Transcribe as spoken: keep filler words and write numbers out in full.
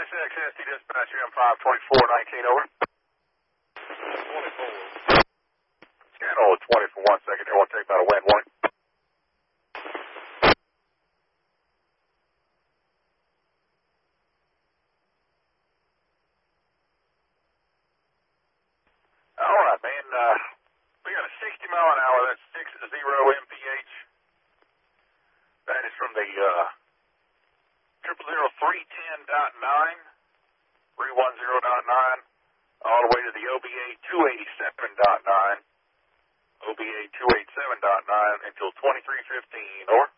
S X S T dispatch M five twenty-four nineteen, over. twenty-four. Scan hold twenty for one second. You want to take about a wind warning? All right, man. Uh, we got a sixty mile an hour. That's six zero M P H. That is from the uh, triple zero three ten dot nine, three one zero dot nine, all the way to the O B A two eighty seven dot nine, O B A two eighty seven dot nine until twenty three fifteen. Over.